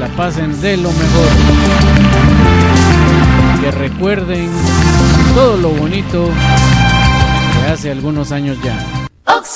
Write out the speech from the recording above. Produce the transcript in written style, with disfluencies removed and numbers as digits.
la pasen de lo mejor. Que recuerden todo lo bonito de hace algunos años ya.